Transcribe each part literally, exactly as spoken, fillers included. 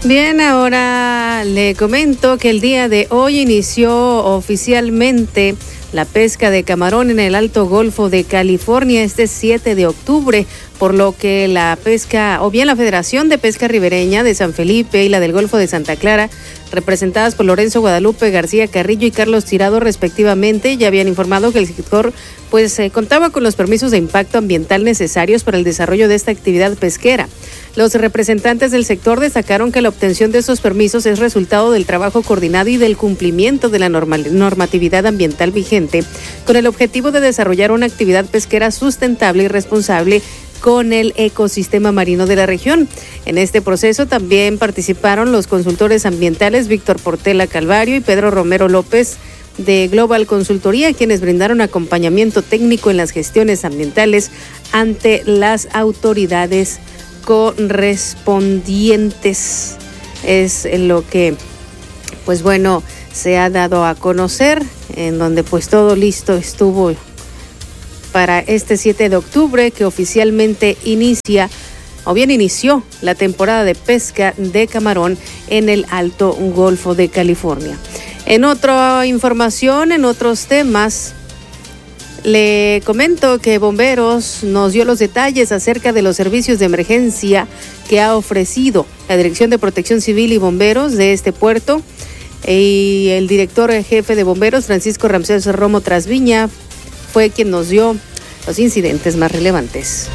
Bien, ahora le comento que el día de hoy inició oficialmente la pesca de camarón en el Alto Golfo de California este siete de octubre, por lo que la pesca, o bien la Federación de Pesca Ribereña de San Felipe y la del Golfo de Santa Clara, representadas por Lorenzo Guadalupe García Carrillo y Carlos Tirado respectivamente, ya habían informado que el sector pues eh, contaba con los permisos de impacto ambiental necesarios para el desarrollo de esta actividad pesquera. Los representantes del sector destacaron que la obtención de esos permisos es resultado del trabajo coordinado y del cumplimiento de la normal, normatividad ambiental vigente, con el objetivo de desarrollar una actividad pesquera sustentable y responsable con el ecosistema marino de la región. En este proceso también participaron los consultores ambientales Víctor Portela Calvario y Pedro Romero López de Global Consultoría, quienes brindaron acompañamiento técnico en las gestiones ambientales ante las autoridades correspondientes. Es lo que, pues bueno, se ha dado a conocer, en donde pues todo listo estuvo para este siete de octubre, que oficialmente inicia, o bien inició, la temporada de pesca de camarón en el Alto Golfo de California. En otra información, en otros temas, le comento que Bomberos nos dio los detalles acerca de los servicios de emergencia que ha ofrecido la Dirección de Protección Civil y Bomberos de este puerto, y el director jefe de Bomberos, Francisco Ramsés Romo Trasviña, fue quien nos dio los incidentes más relevantes.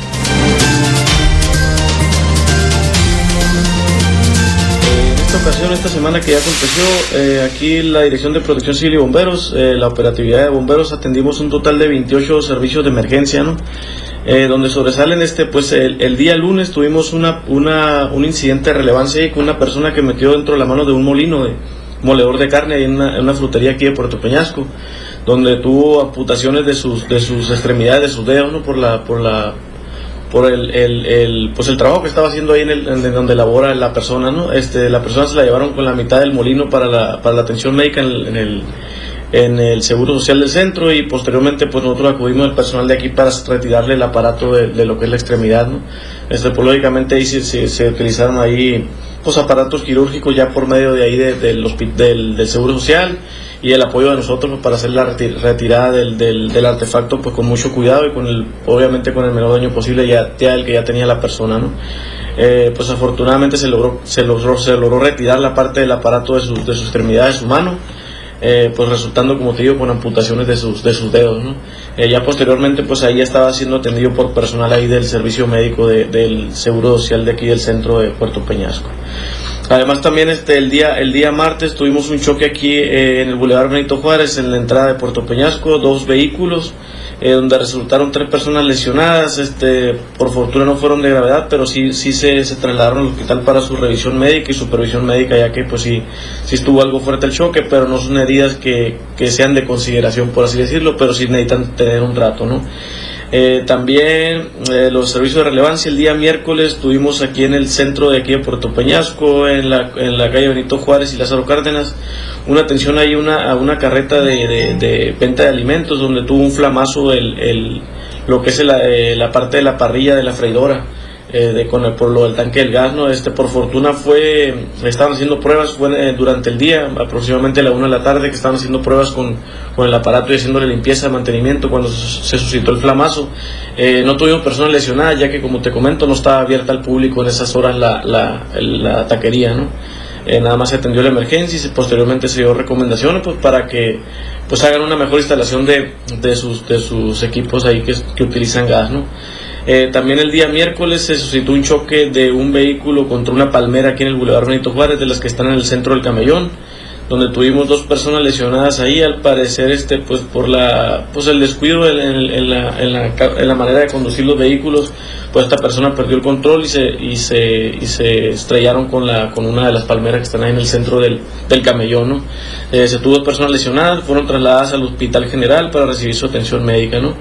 En esta ocasión, esta semana que ya aconteció, eh, aquí la Dirección de Protección Civil y Bomberos, eh, la operatividad de bomberos, atendimos un total de veintiocho servicios de emergencia, ¿no? Eh, donde sobresalen este, pues el, el día lunes tuvimos una, una, un incidente de relevancia con una persona que metió dentro de la mano de un molino de moledor de carne ahí en una, en una frutería aquí de Puerto Peñasco, donde tuvo amputaciones de sus de sus extremidades, de sus dedos, ¿no? por la por la por el, el, el pues el trabajo que estaba haciendo ahí en, el, en donde labora la persona, ¿no? Este la persona se la llevaron con la mitad del molino para la para la atención médica en el, en el en el Seguro Social del centro, y posteriormente pues nosotros acudimos al personal de aquí para retirarle el aparato de, de lo que es la extremidad, ¿no? Este pues lógicamente ahí se, se, se utilizaron ahí pues aparatos quirúrgicos ya por medio de ahí de, de, del, del, del Seguro Social, y el apoyo de nosotros pues, para hacer la retirada del, del, del artefacto pues con mucho cuidado y con el obviamente con el menor daño posible ya, ya el que ya tenía la persona, ¿no? Eh, pues afortunadamente se logró se logró se logró retirar la parte del aparato de su de su extremidad, de su mano, eh, pues resultando, como te digo, con amputaciones de sus de sus dedos, ¿no? Eh, ya posteriormente pues ahí estaba siendo atendido por personal ahí del servicio médico de, del Seguro Social de aquí del centro de Puerto Peñasco. Además también este el día el día martes tuvimos un choque aquí eh, en el Boulevard Benito Juárez, en la entrada de Puerto Peñasco, dos vehículos eh, donde resultaron tres personas lesionadas. Este por fortuna no fueron de gravedad, pero sí sí se, se trasladaron al hospital para su revisión médica y supervisión médica, ya que pues sí sí estuvo algo fuerte el choque, pero no son heridas que, que sean de consideración, por así decirlo, pero sí necesitan tener un trato, ¿no? Eh, también eh, los servicios de relevancia, el día miércoles tuvimos aquí en el centro de aquí de Puerto Peñasco, en la, en la calle Benito Juárez y Lázaro Cárdenas, una atención ahí una, a una carreta de, de, de venta de alimentos, donde tuvo un flamazo el, el, lo que es el, eh, la parte de la parrilla de la freidora, eh, de, con el, por lo del tanque del gas, ¿no? Este, por fortuna fue, estaban haciendo pruebas, fue eh, durante el día, aproximadamente a la una de la tarde, que estaban haciendo pruebas con, con el aparato y haciéndole limpieza, mantenimiento, cuando se, se suscitó el flamazo. Eh, no tuvimos personas lesionadas, ya que, como te comento, no estaba abierta al público en esas horas la, la, la taquería, ¿no? Eh, nada más se atendió la emergencia y posteriormente se dio recomendaciones pues para que pues hagan una mejor instalación de, de, sus, de sus equipos ahí que, que utilizan gas, ¿no? Eh, también el día miércoles se suscitó un choque de un vehículo contra una palmera aquí en el Boulevard Benito Juárez, de las que están en el centro del Camellón, donde tuvimos dos personas lesionadas ahí, al parecer este pues por la pues el descuido en, en, en, la, en, la, en la manera de conducir los vehículos, pues esta persona perdió el control y se y se y se estrellaron con la con una de las palmeras que están ahí en el centro del, del Camellón, ¿no? Eh, se tuvo dos personas lesionadas, fueron trasladadas al Hospital General para recibir su atención médica, ¿no?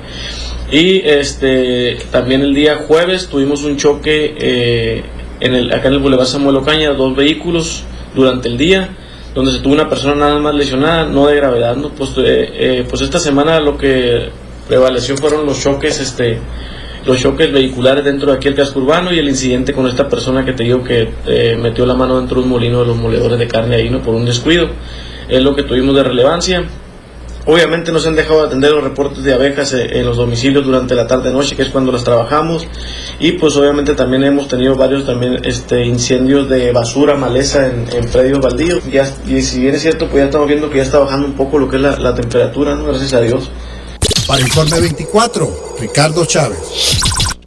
Y este también el día jueves tuvimos un choque eh, en el acá en el Boulevard Samuel Ocaña, dos vehículos durante el día, donde se tuvo una persona nada más lesionada, no de gravedad, ¿no? Pues, eh, eh, pues esta semana lo que prevaleció fueron los choques este los choques vehiculares dentro de aquí el casco urbano y el incidente con esta persona que te digo que eh, metió la mano dentro de un molino de los moledores de carne ahí, ¿no? Por un descuido. Es lo que tuvimos de relevancia. Obviamente no se han dejado de atender los reportes de abejas en los domicilios durante la tarde-noche, que es cuando las trabajamos, y pues obviamente también hemos tenido varios también este incendios de basura, maleza en, en predios baldíos. Ya, y si bien es cierto, pues ya estamos viendo que ya está bajando un poco lo que es la, la temperatura, ¿no? Gracias a Dios. Para Informe veinticuatro, Ricardo Chávez.